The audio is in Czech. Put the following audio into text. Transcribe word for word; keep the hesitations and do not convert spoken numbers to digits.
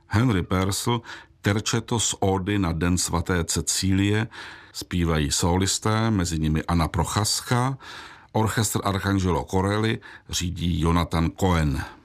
Henry Purcell, terčeto z ódy na Den svaté Cecílie, zpívají sólisté, mezi nimi Anna Prochaska, orchestr Arcangelo Corelli řídí Jonathan Cohen.